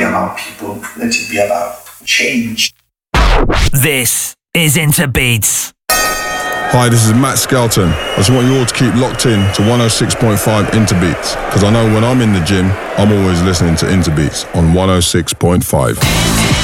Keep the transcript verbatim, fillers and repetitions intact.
about people. Let it be about change. This is Interbeats. Hi, this is Matt Skelton. I just want you all to keep locked in to one oh six point five Interbeats, because I know when I'm in the gym, I'm always listening to Interbeats on one oh six point five.